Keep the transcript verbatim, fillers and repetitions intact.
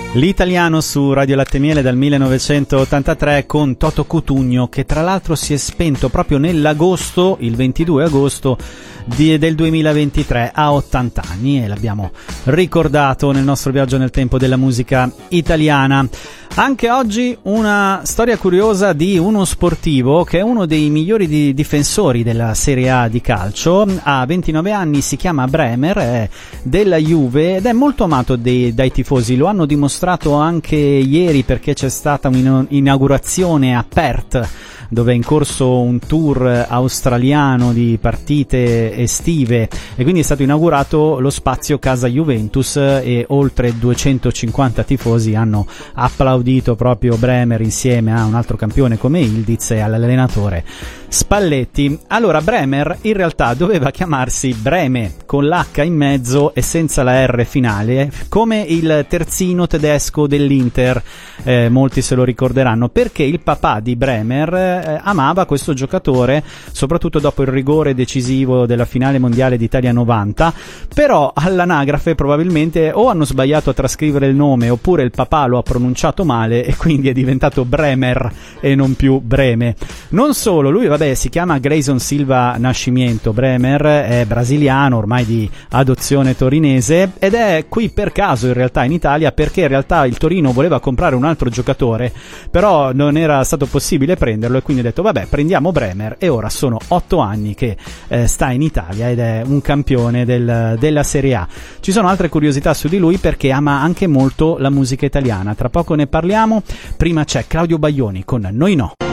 L'italiano su Radio Latte Miele dal millenovecentottantatré con Toto Cutugno, che tra l'altro si è spento proprio nell'agosto, il ventidue agosto di, del duemilaventitré, a ottanta anni, e l'abbiamo ricordato nel nostro viaggio nel tempo della musica italiana. Anche oggi una storia curiosa di uno sportivo che è uno dei migliori di difensori della Serie A di calcio. Ha ventinove anni, si chiama Bremer, è della Juve ed è molto amato dei, dai tifosi. Lo hanno dimostrato anche ieri, perché c'è stata un'inaugurazione a Perth, dove è in corso un tour australiano di partite estive, e quindi è stato inaugurato lo spazio Casa Juventus e oltre duecentocinquanta tifosi hanno applaudito proprio Bremer insieme a un altro campione come Ildiz e all'allenatore Spalletti. Allora, Bremer in realtà doveva chiamarsi Breme, con l'H in mezzo e senza la R finale, come il terzino tedesco dell'Inter, eh, molti se lo ricorderanno, perché il papà di Bremer eh, amava questo giocatore, soprattutto dopo il rigore decisivo della finale mondiale d'Italia novanta, però all'anagrafe probabilmente o hanno sbagliato a trascrivere il nome, oppure il papà lo ha pronunciato male e quindi è diventato Bremer e non più Breme. Non solo, lui vabbè si chiama Grayson Silva Nascimento. Bremer è brasiliano, ormai di adozione torinese, ed è qui per caso in realtà in Italia, perché in realtà il Torino voleva comprare un altro giocatore, però non era stato possibile prenderlo, e quindi ha detto vabbè, prendiamo Bremer, e ora sono otto anni che eh, sta in Italia ed è un campione del, della Serie A. Ci sono altre curiosità su di lui, perché ama anche molto la musica italiana, tra poco ne parliamo. Prima c'è Claudio Baglioni con Noi No.